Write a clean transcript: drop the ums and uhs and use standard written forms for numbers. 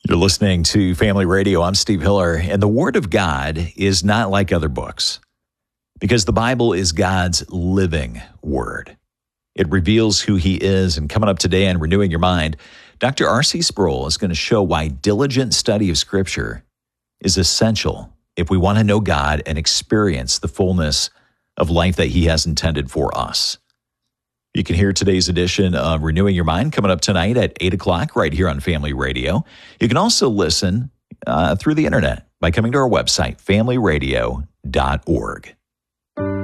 You're listening to Family Radio. I'm Steve Hiller, and the Word of God is not like other books because the Bible is God's living Word. It reveals who He is, and coming up today on Renewing Your Mind, Dr. R.C. Sproul is going to show why diligent study of Scripture is essential if we want to know God and experience the fullness of life that He has intended for us. You can hear today's edition of Renewing Your Mind coming up tonight at 8 o'clock right here on Family Radio. You can also listen through the internet by coming to our website, familyradio.org.